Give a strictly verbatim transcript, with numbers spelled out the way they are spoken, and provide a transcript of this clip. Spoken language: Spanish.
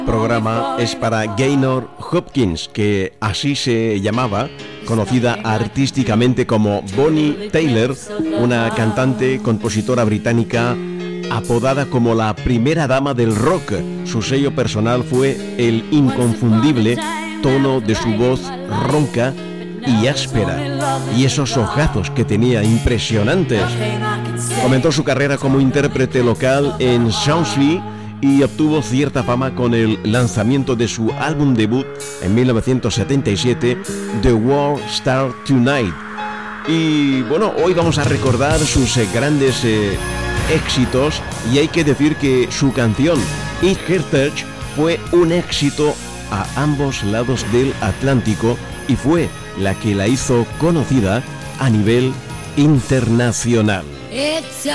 programa es para Gaynor Hopkins, que así se llamaba, conocida artísticamente como Bonnie Tyler, una cantante, compositora británica apodada como la primera dama del rock. Su sello personal fue el inconfundible tono de su voz ronca y áspera, y esos ojazos que tenía impresionantes. Comenzó su carrera como intérprete local en Swansea y obtuvo cierta fama con el lanzamiento de su álbum debut en mil novecientos setenta y siete, The World Star Tonight. Y bueno, hoy vamos a recordar sus eh, grandes eh, éxitos, y hay que decir que su canción It Hurts fue un éxito a ambos lados del Atlántico y fue la que la hizo conocida a nivel internacional.